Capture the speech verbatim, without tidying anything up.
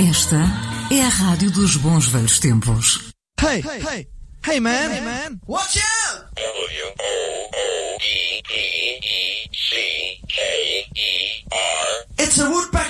Esta é a rádio dos bons velhos tempos. Hey, hey, hey man, hey man, watch out!